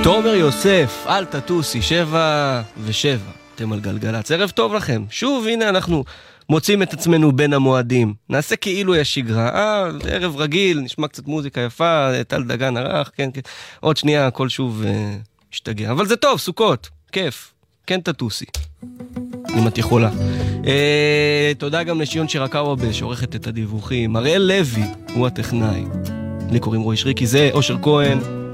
תומר יוסף, אל תטוסי, 7:07, אתם על גלגלצ. ערב טוב לכם. שוב, הנה אנחנו מוצאים את עצמנו בין המועדים. נעשה כאילו יש שגרה. ערב רגיל, נשמע קצת מוזיקה יפה, טל דגן ערך, כן, כן. עוד שנייה, הכל שוב משתגע. אבל זה טוב, סוכות, כיף. כן תטוסי, אם את יכולה. תודה גם לשיון שירקאווה שעורכת את הדיווחים. אריאל לוי הוא הטכנאי. לי קוראים רועי שריקי, זה אושר כהן.